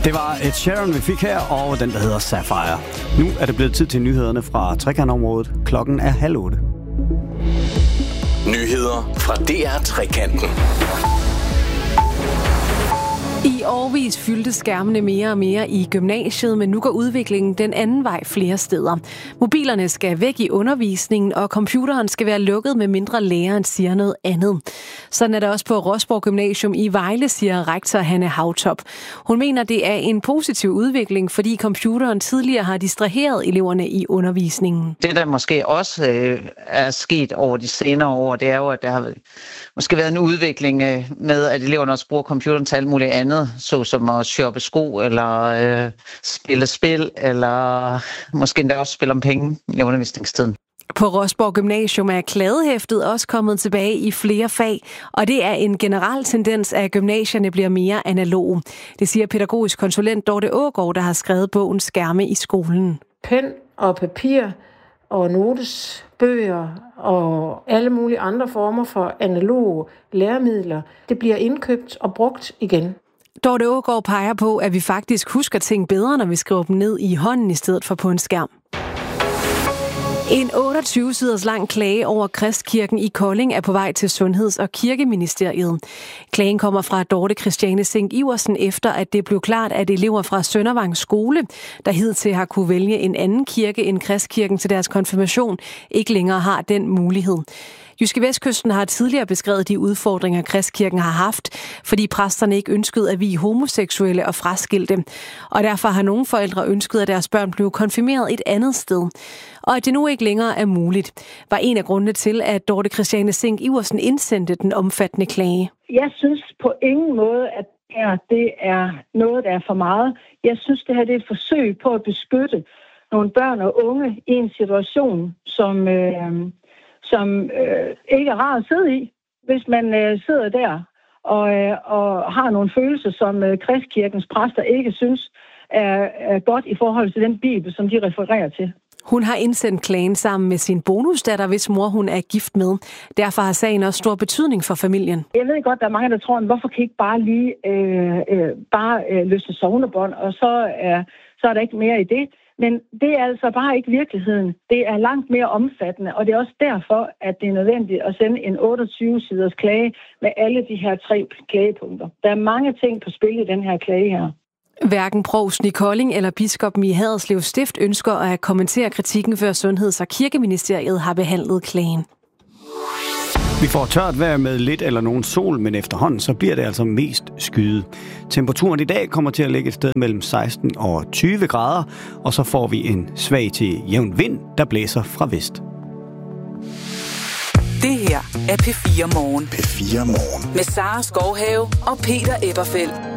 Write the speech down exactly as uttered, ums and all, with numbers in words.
Det var et Sharon, vi fik her, og den, der hedder Sapphire. Nu er det blevet tid til nyhederne fra trekantområdet. Klokken er halv otte. Nyheder fra D R Trekanten. I årevis fyldte skærmene mere og mere i gymnasiet, men nu går udviklingen den anden vej flere steder. Mobilerne skal væk i undervisningen, og computeren skal være lukket, med mindre læreren siger noget andet. Sådan er det også på Rosborg Gymnasium i Vejle, siger rektor Hanne Havtop. Hun mener, det er en positiv udvikling, fordi computeren tidligere har distraheret eleverne i undervisningen. Det, der måske også øh, er sket over de senere år, det er jo, at der har måske været en udvikling øh, med, at eleverne også bruger computeren til alt muligt andet, såsom at shoppe sko, eller øh, spille spil, eller måske endda også spille om penge i undervisningstiden. På Rosborg Gymnasium er kladehæftet også kommet tilbage i flere fag, og det er en generel tendens, at gymnasierne bliver mere analoge. Det siger pædagogisk konsulent Dorte Aagaard, der har skrevet bogen Skærme i skolen. Pen og papir og notesbøger og alle mulige andre former for analoge læremidler, det bliver indkøbt og brugt igen. Dorte Aagaard peger på, at vi faktisk husker ting bedre, når vi skriver dem ned i hånden i stedet for på en skærm. En otteogtyve siders lang klage over Kristkirken i Kolding er på vej til Sundheds- og Kirkeministeriet. Klagen kommer fra Dorte Christiane Sink Iversen efter, at det blev klart, at elever fra Søndervang Skole, der hidtil har kunne vælge en anden kirke end Kristkirken til deres konfirmation, ikke længere har den mulighed. Jyske Vestkysten har tidligere beskrevet de udfordringer, Kristkirken har haft, fordi præsterne ikke ønskede at vie homoseksuelle og fraskilte. Og derfor har nogle forældre ønsket, at deres børn blev konfirmeret et andet sted. Og at det nu ikke længere er muligt, var en af grundene til, at Dorte Christiane Sink Iversen indsendte den omfattende klage. Jeg synes på ingen måde, at det er noget, der er for meget. Jeg synes, det her det er et forsøg på at beskytte nogle børn og unge i en situation, som... Øh, som øh, ikke er rart at sidde i, hvis man øh, sidder der og, øh, og har nogle følelser, som øh, Kristkirkens præster ikke synes er, er godt i forhold til den bibel, som de refererer til. Hun har indsendt klagen sammen med sin bonusdatter, hvis mor hun er gift med. Derfor har sagen også stor betydning for familien. Jeg ved godt, der er mange, der tror, hvorfor kan I ikke bare lige øh, øh, bare øh, løsne sognebånd, og så er, så er der ikke mere i det. Men det er altså bare ikke virkeligheden. Det er langt mere omfattende, og det er også derfor, at det er nødvendigt at sende en otteogtyve siders klage med alle de her tre klagepunkter. Der er mange ting på spil i den her klage her. Hverken provsten i Kolding eller biskoppen i Haderslev Stift ønsker at kommentere kritikken, før Sundheds- og Kirkeministeriet har behandlet klagen. Vi får tørt vejr med lidt eller nogen sol, men efterhånden så bliver det altså mest skyet. Temperaturen i dag kommer til at ligge et sted mellem seksten og tyve grader, og så får vi en svag til jævn vind, der blæser fra vest. Det her er P fire Morgen. P fire Morgen. Med Sara Skovhave og Peter Eberfeldt.